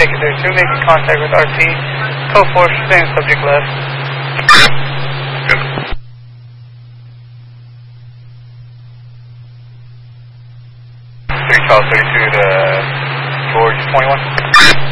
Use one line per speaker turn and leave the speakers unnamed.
Take it 32, making contact with RC. Code 4, same subject left.
Good. 3 Charles 32 to George 21.